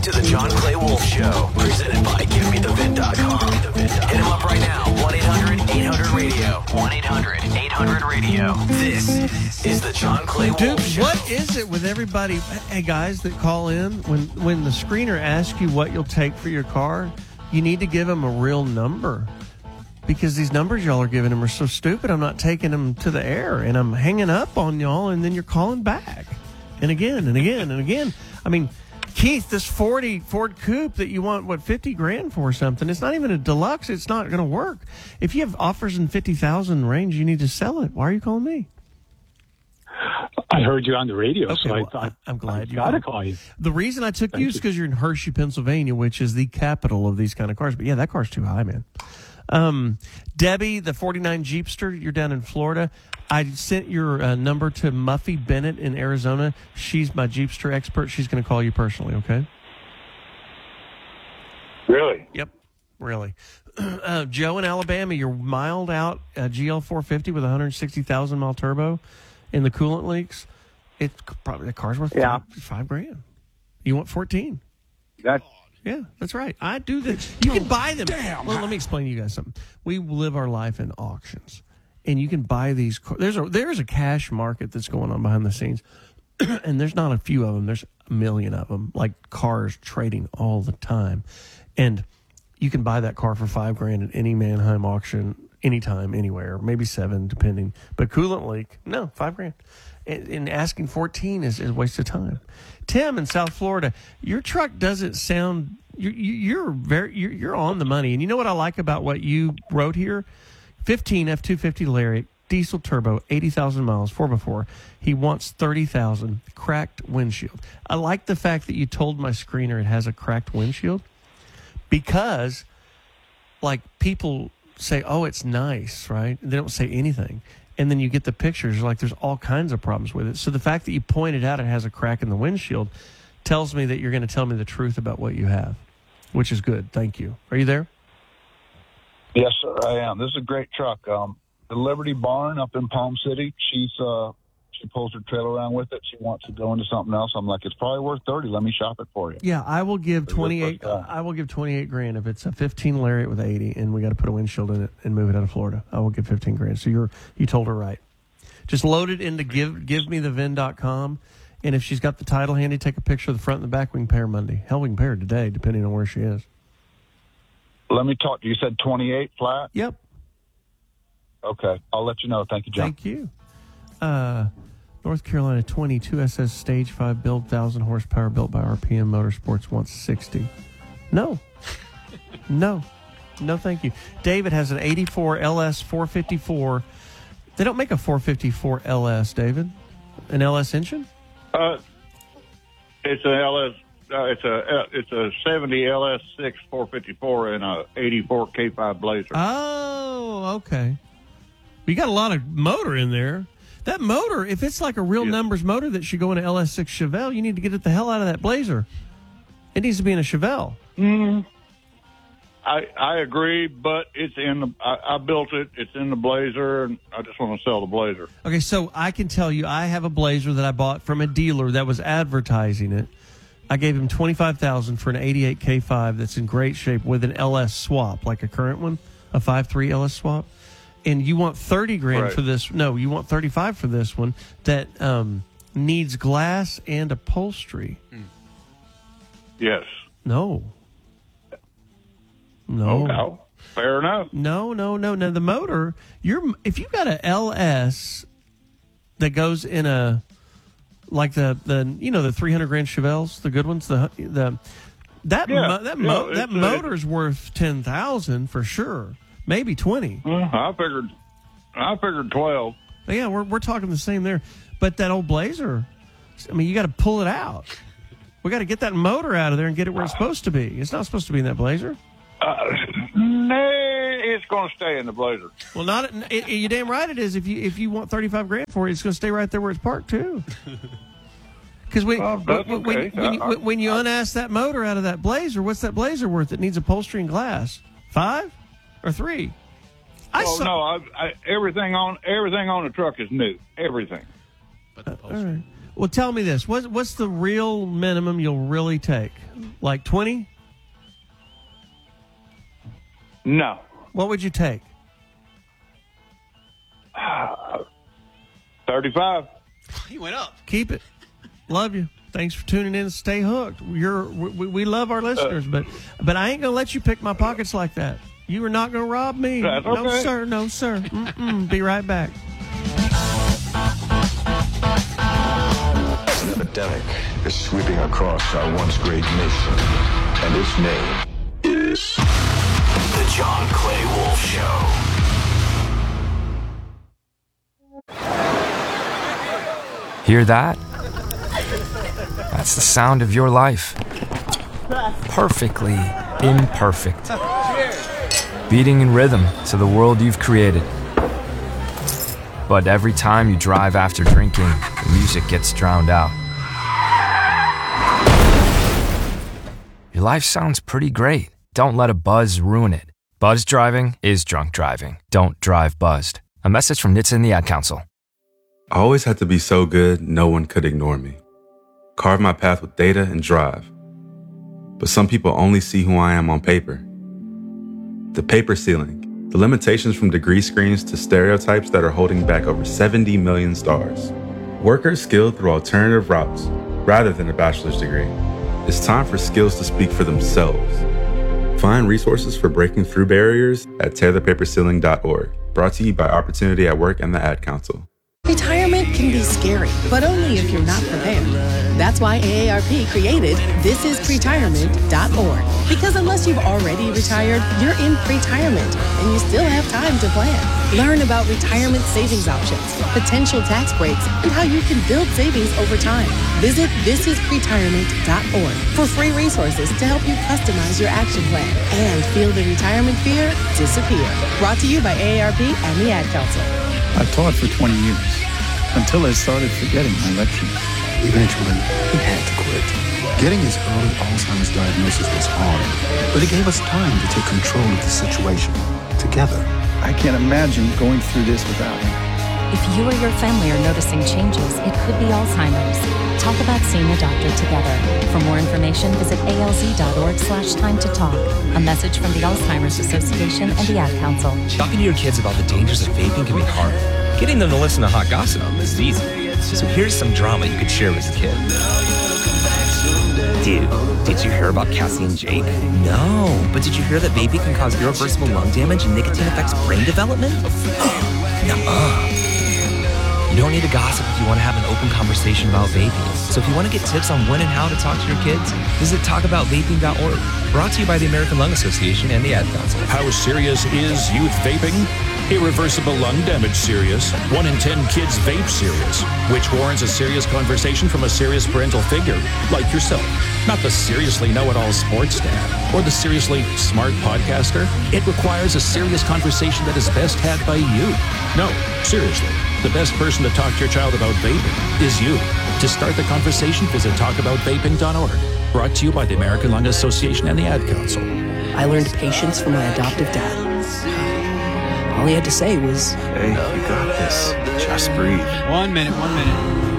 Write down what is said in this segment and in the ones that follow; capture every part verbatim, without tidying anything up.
to the John Clay Wolf Show, presented by Give Me The Vin dot com. Hit him up right now, one eight hundred eight hundred radio. one eight hundred eight hundred radio. This is the John Clay Wolf Dude, Show. what is it with everybody, hey guys that call in, when, when the screener asks you what you'll take for your car, you need to give them a real number. Because these numbers y'all are giving them are so stupid, I'm not taking them to the air, and I'm hanging up on y'all, and then you're calling back. And again, and again, and again. I mean, Keith, this forty Ford Coupe that you want, what, fifty grand for or something, it's not even a deluxe. It's not going to work. If you have offers in fifty thousand range, you need to sell it. Why are you calling me? I heard you on the radio, Okay, so well, I, I, I'm glad I you got to called. call you. The reason I took Thank you is you. because you're in Hershey, Pennsylvania, which is the capital of these kind of cars. But yeah, that car's too high, man. Um, Debbie, the forty-nine Jeepster, you're down in Florida. I sent your uh, number to Muffy Bennett in Arizona. She's my Jeepster expert. She's going to call you personally, okay? Really? Yep, really. Uh, Joe in Alabama, you're mild out uh, G L four fifty with one hundred sixty thousand mile turbo in the coolant leaks. It's probably the car's worth Yeah. five, five grand. You want fourteen? That Yeah, that's right. I do this. You can buy them. Damn. Well, let me explain to you guys something. We live our life in auctions, and you can buy these. car- There's a there's a cash market that's going on behind the scenes, and there's not a few of them. There's a million of them, like cars trading all the time, and you can buy that car for five grand at any Manheim auction, anytime, anywhere, maybe seven, depending. But coolant leak, no, five grand. And, and asking fourteen is, is a waste of time. Tim in South Florida, your truck doesn't sound. You're, you're very. You're, you're on the money, and you know what I like about what you wrote here? fifteen F two fifty Lariat, diesel turbo, eighty thousand miles, four by four. He wants thirty thousand, cracked windshield. I like the fact that you told my screener it has a cracked windshield, because, like, people say, "Oh, it's nice," right? They don't say anything. And then you get the pictures, like there's all kinds of problems with it. So the fact that you pointed out it has a crack in the windshield tells me that you're going to tell me the truth about what you have, which is good. Thank you. Are you there? Yes, sir, I am. This is a great truck. Um, the Liberty Barn up in Palm City, she's uh, she pulls her trailer around with it. She wants to go into something else. I'm like, it's probably worth thirty. Let me shop it for you. Yeah, I will give twenty-eight. first guy. I will give twenty-eight grand if it's a fifteen Lariat with eighty, and we got to put a windshield in it and move it out of Florida. I will give fifteen grand. So you're you told her right. Just load it into give give me the vin dot com, and if she's got the title handy, take a picture of the front and the back. We can pay her Monday. Hell, we can pay her today, depending on where she is. Let me talk. You said twenty-eight flat? Yep. Okay. I'll let you know. Thank you, John. Thank you. Uh, North Carolina twenty-two S S Stage five build, one thousand horsepower, built by R P M Motorsports, wants sixty. No. No. No, thank you. David has an eighty-four L S four fifty-four. They don't make a four fifty-four L S, David. An L S engine? Uh, it's a L S. Uh, it's a it's a seventy L S six four fifty-four and a eighty-four K five Blazer. Oh, okay. You got a lot of motor in there. That motor, if it's like a real Yeah. numbers motor that should go in an L S six Chevelle, you need to get it the hell out of that Blazer. It needs to be in a Chevelle. Mm, I I agree, but it's in the. I, I built it. It's in the Blazer, and I just want to sell the Blazer. Okay, so I can tell you, I have a Blazer that I bought from a dealer that was advertising it. I gave him twenty-five thousand dollars for an eighty-eight K five that's in great shape with an L S swap, like a current one, a five three L S swap. And you want thirty grand Right. for this. No, you want thirty-five for this one that um, needs glass and upholstery. Yes. No. No. Okay. Fair enough. No, no, no, no. The motor, you're if you got a L S that goes in a like the the you know the three hundred grand Chevelles, the good ones, the the that Yeah, mo- that yeah, mo- it's that a- motor's worth ten thousand for sure, maybe twenty. Uh, I figured. I figured twelve. But yeah, we're we're talking the same there. But that old Blazer, I mean, you got to pull it out. We got to get that motor out of there and get it where it's supposed to be. It's not supposed to be in that Blazer. Uh, no, it's going to stay in the Blazer. Well, not it, it, you damn right it is. If you if you want thirty five grand for it, it's going to stay right there where it's parked too. Because when, Oh, that's when, when, okay. when you, I- when you unass that motor out of that Blazer, what's that Blazer worth? It needs upholstery and glass. Five or three? I Well, saw. no, I, I, everything on everything on the truck is new. Everything. But the All upholstery. right. Well, tell me this. What, what's the real minimum you'll really take? Like twenty? No. What would you take? thirty-five. He went up. Keep it. Love you. Thanks for tuning in. Stay hooked. You're we, we love our listeners, but but I ain't gonna let you pick my pockets like that. You are not gonna rob me. That's No okay. sir. No sir. Mm-mm. Be right back. An epidemic is sweeping across our once great nation, and its name is The John Clay Wolf Show. Hear that? That's the sound of your life. Perfectly imperfect. Beating in rhythm to the world you've created. But every time you drive after drinking, the music gets drowned out. Your life sounds pretty great. Don't let a buzz ruin it. Buzz driving is drunk driving. Don't drive buzzed. A message from N H T S A and the Ad Council. I always had to be so good, no one could ignore me. Carve my path with data and drive. But some people only see who I am on paper. The paper ceiling. The limitations from degree screens to stereotypes that are holding back over seventy million stars. Workers skilled through alternative routes, rather than a bachelor's degree. It's time for skills to speak for themselves. Find resources for breaking through barriers at tear the paper ceiling dot org. Brought to you by Opportunity at Work and the Ad Council. Retirement can be scary, but only if you're not prepared. That's why A A R P created this is pretirement dot org. Because unless you've already retired, you're in retirement, and you still have time to plan. Learn about retirement savings options, potential tax breaks, and how you can build savings over time. Visit this is pretirement dot org for free resources to help you customize your action plan and feel the retirement fear disappear. Brought to you by A A R P and the Ad Council. I taught for twenty years, until I started forgetting my lectures. Eventually, he had to quit. Getting his early Alzheimer's diagnosis was hard, but it gave us time to take control of the situation, together. I can't imagine going through this without him. If you or your family are noticing changes, it could be Alzheimer's. Talk about seeing a doctor together. For more information, visit A L Z dot org slash time to talk. A message from the Alzheimer's Association and the Ad Council. Talking to your kids about the dangers of vaping can be hard. Getting them to listen to hot gossip is easy. So here's some drama you could share with a kid. Dude, did you hear about Cassie and Jake? No, but did you hear that vaping can cause irreversible lung damage and nicotine affects brain development? Nuh-uh. You don't need to gossip if you want to have an open conversation about vaping. So if you want to get tips on when and how to talk to your kids, visit talk about vaping dot org. Brought to you by the American Lung Association and the Ad Council. How serious is youth vaping? Irreversible lung damage serious. One in ten kids vape serious, which warrants a serious conversation from a serious parental figure, like yourself. Not the seriously know-it-all sports dad or the seriously smart podcaster. It requires a serious conversation that is best had by you. No, seriously. The best person to talk to your child about vaping is you. To start the conversation, visit talk about vaping dot org. Brought to you by the American Lung Association and the Ad Council. I learned patience from my adoptive dad. All he had to say was, Hey, you got this. Just breathe. One minute, one minute.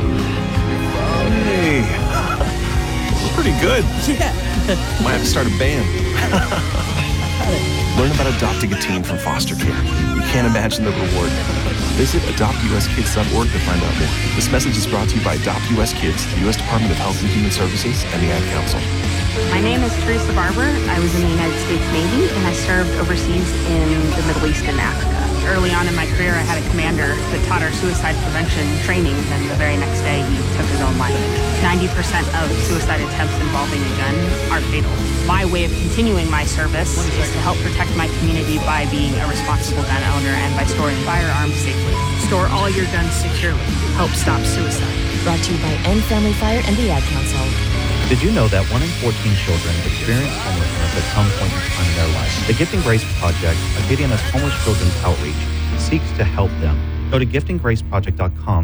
Hey. Pretty good. Yeah. Might have to start a band. Learn about adopting a teen from foster care. You can't imagine the reward. Visit adopt U S kids dot org to find out more. This message is brought to you by Adopt U S Kids, the U S Department of Health and Human Services, and the Ad Council. My name is Teresa Barber. I was in the United States Navy, and I served overseas in the Middle East and Africa. Early on in my career, I had a commander that taught our suicide prevention training, and the very next day, he took his own life. ninety percent of suicide attempts involving a gun are fatal. My way of continuing my service is to help protect my community by being a responsible gun owner and by storing firearms safely. Store all your guns securely. Help stop suicide. Brought to you by End Family Fire and the Ad Council. Did you know that one in fourteen children experience homelessness at some point in time in their life? The Gifting Grace Project, a Gideonist homeless children's outreach, seeks to help them. Go to gifting grace project dot com